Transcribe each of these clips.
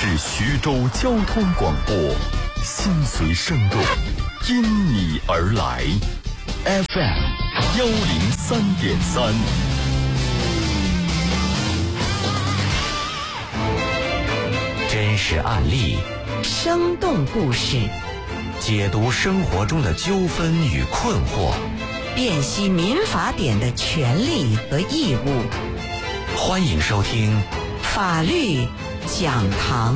是徐州交通广播，心随声动，因你而来。FM 103.3。 真实案例， 生动故事， 解读生活中的纠纷与困惑， 辨析民法典的权利和义务。 欢迎收听法律讲堂。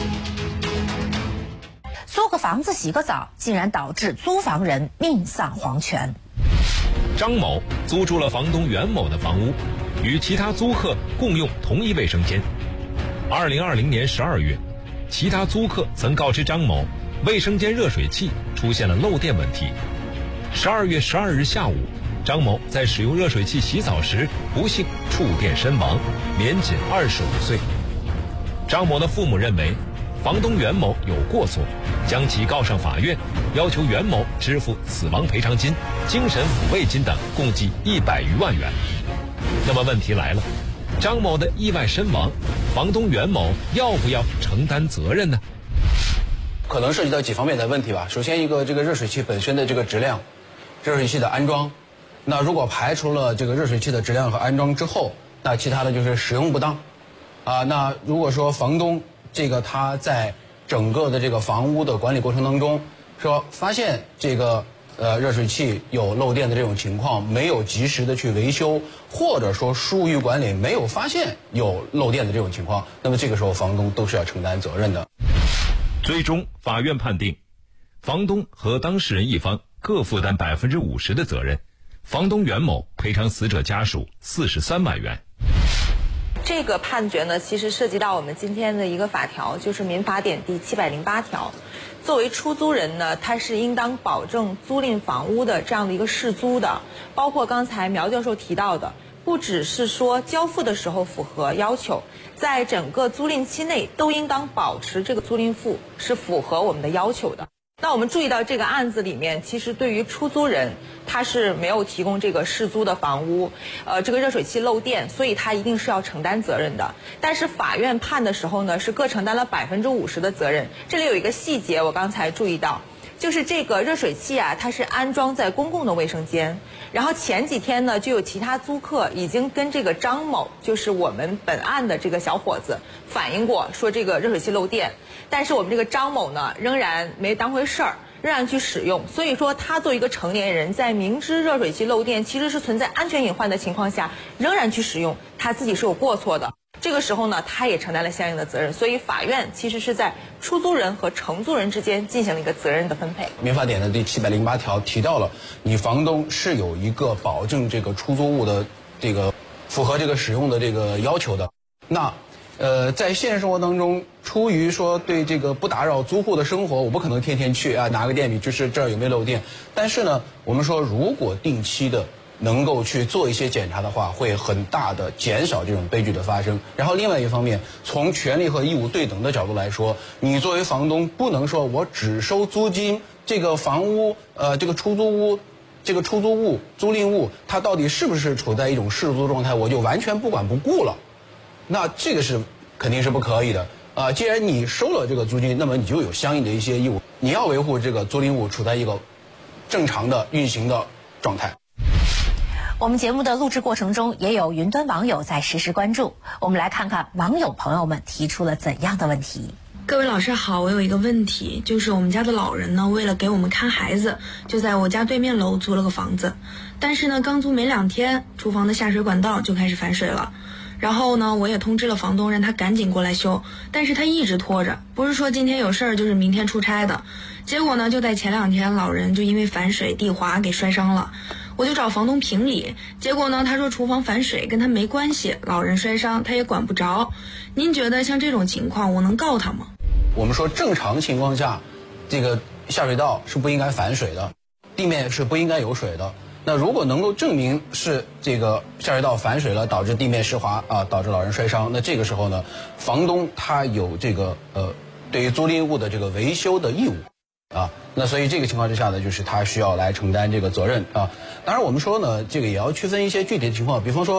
租个房子洗个澡，竟然导致租房人命丧黄泉。 张某租住了房东袁某的房屋，与其他租客共用同一卫生间。2020年12月，其他租客曾告知张某，卫生间热水器出现了漏电问题。12月12日下午，张某在使用热水器洗澡时不幸触电身亡，年仅25岁。张某的父母认为房东袁某有过错，将其告上法院，要求袁某支付死亡赔偿金、精神抚慰金等共计100余万元。那么问题来了，张某的意外身亡，房东袁某要不要承担责任呢？ 可能涉及到几方面的问题吧。首先，一个这个热水器本身的这个质量，热水器的安装，那如果排除了这个热水器的质量和安装之后，那其他的就是使用不当那如果说房东这个他在整个的这个房屋的管理过程当中，说发现这个热水器有漏电的这种情况，没有及时的去维修，或者说疏于管理，没有发现有漏电的这种情况，那么这个时候房东都是要承担责任的。 最终法院判定，房东和当事人一方各负担50%的责任，房东袁某赔偿死者家属43万元。 这个判决呢，其实涉及到我们今天的一个法条，就是民法典第708条。作为出租人呢，他是应当保证租赁房屋的这样的一个适租的，包括刚才苗教授提到的，不只是说交付的时候符合要求，在整个租赁期内都应当保持这个租赁付是符合我们的要求的。那我们注意到这个案子里面，其实对于出租人，他是没有提供这个适租的房屋，这个热水器漏电，所以他一定是要承担责任的。但是法院判的时候呢，是各承担了50%的责任。这里有一个细节，我刚才注意到，就是这个热水器它是安装在公共的卫生间，然后前几天呢，就有其他租客已经跟这个张某，就是我们本案的这个小伙子反映过，说这个热水器漏电，但是我们这个张某呢，仍然没当回事儿，仍然去使用。所以说他作为一个成年人，在明知热水器漏电其实是存在安全隐患的情况下，仍然去使用，他自己是有过错的。这个时候呢，他也承担了相应的责任，所以法院其实是在出租人和承租人之间进行了一个责任的分配。 民法典的第708条提到了，你房东是有一个保证这个出租物的这个符合这个使用的这个要求的。那在现实生活当中，出于说对这个不打扰租户的生活，我不可能天天去拿个电笔就是这儿有没有漏电。但是呢，我们说如果定期的能够去做一些检查的话，会很大的减少这种悲剧的发生。然后另外一方面，从权利和义务对等的角度来说，你作为房东不能说我只收租金，这个房屋这个出租屋这个出租物租赁物它到底是不是处在一种适租状态，我就完全不管不顾了，那这个是肯定是不可以的。既然你收了这个租金，那么你就有相应的一些义务，你要维护这个租赁物处在一个正常的运行的状态。 我们节目的录制过程中，也有云端网友在实时关注。我们来看看网友朋友们提出了怎样的问题。 各位老师好，我有一个问题，就是我们家的老人呢，为了给我们看孩子，就在我家对面楼租了个房子。但是呢，刚租没2天，厨房的下水管道就开始反水了。然后呢，我也通知了房东，让他赶紧过来修，但是他一直拖着，不是说今天有事儿，就是明天出差的。结果呢，就在前2天，老人就因为反水地滑给摔伤了。我就找房东评理，结果呢，他说厨房反水跟他没关系，老人摔伤他也管不着。您觉得像这种情况，我能告他吗？ 我们说正常情况下，这个下水道是不应该反水的，地面是不应该有水的。那如果能够证明是这个下水道反水了，导致地面湿滑导致老人摔伤，那这个时候呢，房东他有这个对于租赁物的这个维修的义务那所以这个情况之下呢，就是他需要来承担这个责任当然我们说呢，这个也要区分一些具体的情况，比方说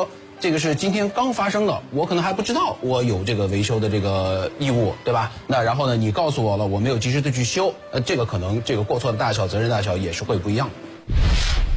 这个是今天刚发生的，我可能还不知道我有这个维修的这个义务，对吧？那然后呢，你告诉我了，我没有及时的去修，这个可能这个过错的大小、责任大小也是会不一样的。